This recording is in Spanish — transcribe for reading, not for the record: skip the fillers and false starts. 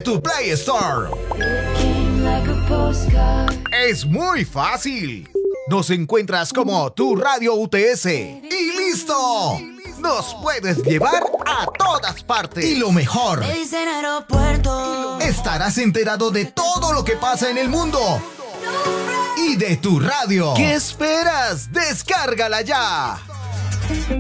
tu Play Store. Es muy fácil. Nos encuentras como Tu Radio UTS y ¡listo! Nos puedes llevar a todas partes. Y lo mejor, estarás enterado de todo lo que pasa en el mundo y de tu radio. ¿Qué esperas? ¡Descárgala ya!